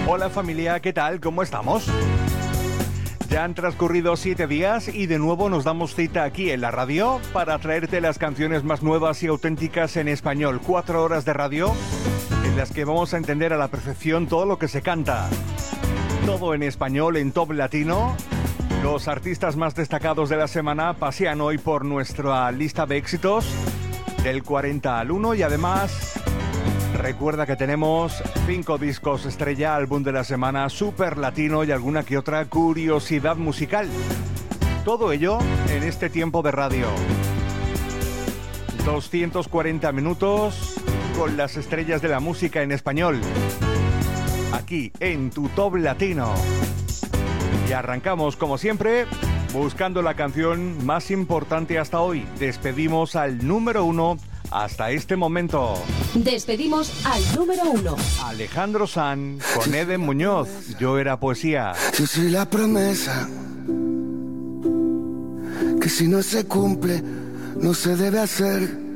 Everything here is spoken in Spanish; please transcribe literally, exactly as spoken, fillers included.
Hola familia, ¿qué tal? ¿Cómo estamos? Ya han transcurrido siete días y de nuevo nos damos cita aquí en la radio para traerte las canciones más nuevas y auténticas en español. Cuatro horas de radio en las que vamos a entender a la perfección todo lo que se canta. Todo en español, en Top Latino. Los artistas más destacados de la semana pasean hoy por nuestra lista de éxitos del cuarenta al uno y además recuerda que tenemos cinco discos estrella, álbum de la semana, super latino y alguna que otra curiosidad musical. Todo ello en este tiempo de radio. doscientos cuarenta minutos con las estrellas de la música en español. Aquí en tu Top Latino. Y arrancamos como siempre buscando la canción más importante hasta hoy. Despedimos al número uno hasta este momento. Despedimos al número uno. Alejandro Sanz con Eden Muñoz. Yo era poesía. Yo soy la promesa que si no se cumple no se debe hacer.